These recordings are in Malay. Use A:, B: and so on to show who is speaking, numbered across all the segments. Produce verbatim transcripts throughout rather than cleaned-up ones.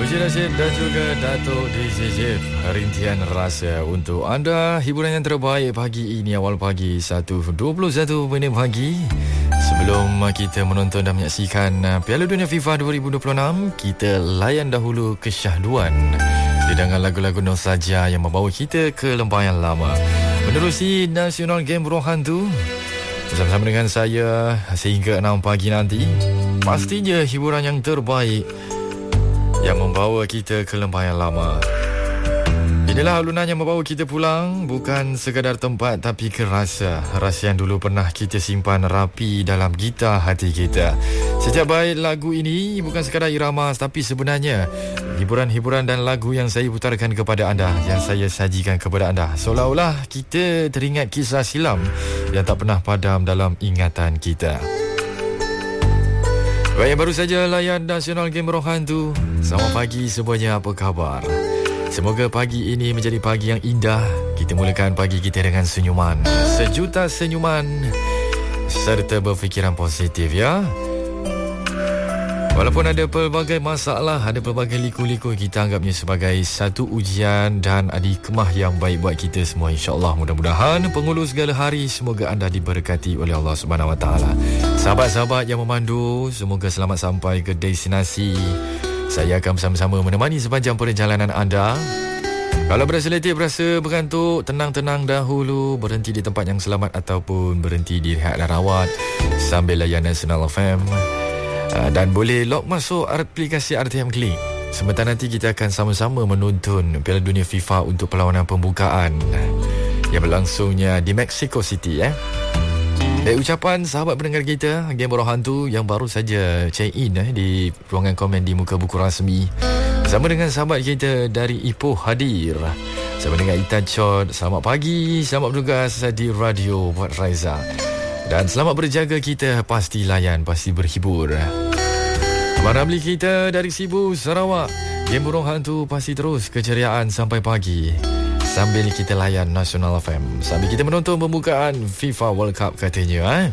A: Puji Nasib dan juga Datuk D J Jeff, rintian rasa untuk anda. Hiburan yang terbaik pagi ini, awal pagi satu dua puluh satu minit pagi. Sebelum kita menonton dan menyaksikan Piala Dunia FIFA dua ribu dua puluh enam, kita layan dahulu kesyahduan hidangan lagu-lagu nostalgia yang membawa kita ke lembah yang lama. Menerusi National Game Burung Hantu bersama-sama dengan saya sehingga enam pagi nanti. Pastinya hiburan yang terbaik yang membawa kita ke lembah yang lama. Inilah alunan yang membawa kita pulang, bukan sekadar tempat tapi ke rasa. Rasa yang dulu pernah kita simpan rapi dalam gitar hati kita. Setiap bait lagu ini bukan sekadar irama, tapi sebenarnya hiburan-hiburan dan lagu yang saya putarkan kepada anda, yang saya sajikan kepada anda, seolah-olah kita teringat kisah silam yang tak pernah padam dalam ingatan kita. Baik, baru saja layan National Game Burung Hantu. Selamat pagi semuanya, apa khabar? Semoga pagi ini menjadi pagi yang indah. Kita mulakan pagi kita dengan senyuman, sejuta senyuman, serta berfikiran positif, ya. Walaupun ada pelbagai masalah, ada pelbagai liku-liku, kita anggapnya sebagai satu ujian dan hikmah yang baik buat kita semua, insya-Allah. Mudah-mudahan penghulu segala hari, semoga anda diberkati oleh Allah Subhanahu Wa Taala. Sahabat-sahabat yang memandu, semoga selamat sampai ke destinasi. Saya akan bersama-sama menemani sepanjang perjalanan anda. Kalau berasa letih, berasa bergantuk, tenang-tenang dahulu, berhenti di tempat yang selamat ataupun berhenti direhat dan rawat sambil layan National F M. Dan boleh log masuk aplikasi R T M Klik. Sebentar nanti kita akan sama-sama menonton Piala Dunia FIFA untuk perlawanan pembukaan yang berlangsungnya di Mexico City, eh. Eh, ucapan sahabat pendengar kita Game Burung Hantu yang baru saja check in eh, di ruangan komen di muka buku rasmi, bersama dengan sahabat kita dari Ipoh hadir. Sama dengan Itan Chod, selamat pagi, selamat bertugas di radio buat Raiza. Dan selamat berjaga kita, pasti layan, pasti berhibur. Maramli kita dari Sibu, Sarawak, Game Burung Hantu pasti terus keceriaan sampai pagi sambil kita layan National F M, sambil kita menonton pembukaan FIFA World Cup katanya, eh?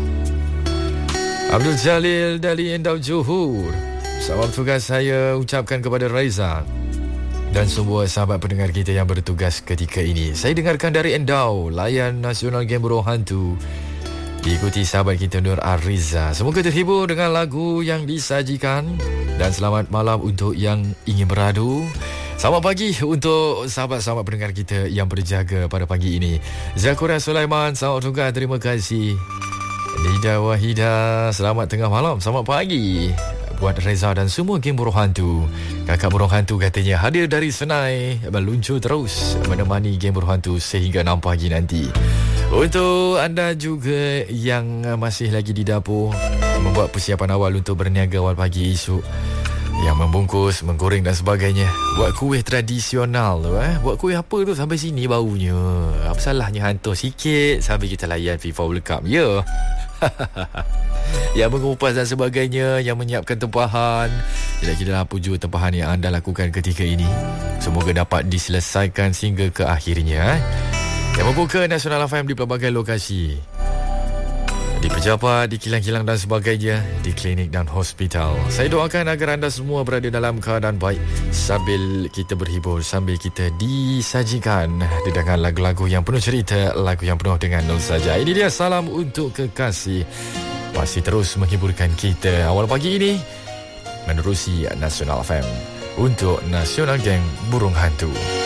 A: Abdul Jalil dari Endau Johor, sahabat tugas saya ucapkan kepada Raiza dan semua sahabat pendengar kita yang bertugas ketika ini. Saya dengarkan dari Endau, layan National Game Burung Hantu, diikuti sahabat kita Nur Ariza. Semoga terhibur dengan lagu yang disajikan. Dan selamat malam untuk yang ingin beradu. Selamat pagi untuk sahabat-sahabat pendengar kita yang berjaga pada pagi ini. Zakura Sulaiman, selamat tugas, terima kasih. Nida Wahida, selamat tengah malam, selamat pagi buat Reza dan semua Game Burung Hantu. Kakak Burung Hantu katanya hadir dari Senai, meluncur terus menemani Game Burung Hantu sehingga enam pagi nanti. Untuk anda juga yang masih lagi di dapur, membuat persiapan awal untuk berniaga awal pagi esok, yang membungkus, menggoreng dan sebagainya, buat kuih tradisional tu, eh? Buat kuih apa tu sampai sini baunya. Apa salahnya hantar sikit sambil kita layan FIFA World Cup, ya? Yang mengupas dan sebagainya, yang menyiapkan tempahan. Kira-kira apa jua tempahan yang anda lakukan ketika ini, semoga dapat diselesaikan sehingga ke akhirnya, eh? Yang membuka National F M di pelbagai lokasi, di pejabat, di kilang-kilang dan sebagainya, di klinik dan hospital. Saya doakan agar anda semua berada dalam keadaan baik sambil kita berhibur, sambil kita disajikan dengan lagu-lagu yang penuh cerita, lagu yang penuh dengan nostalgia. Ini dia salam untuk kekasih, pasti terus menghiburkan kita awal pagi ini menerusi National F M untuk National Game Burung Hantu.